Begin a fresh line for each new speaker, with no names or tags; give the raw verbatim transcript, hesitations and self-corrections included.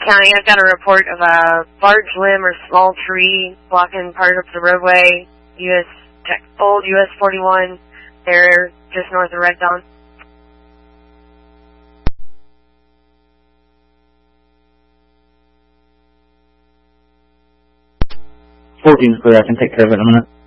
County, I've got a report of a large limb or small tree blocking part of the roadway, U S Tech, old U S forty-one, there just north of Red Dawn.
fourteen's clear, I can take care of it in a minute.